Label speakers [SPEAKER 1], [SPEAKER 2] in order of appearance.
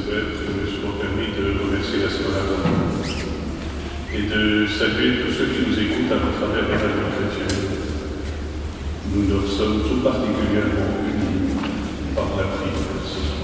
[SPEAKER 1] ouvertes me soient permis de remercier la Scola et de saluer tous ceux qui nous écoutent à travers la radio chrétienne. Nous leur sommes tout particulièrement unis par la prière ce soir.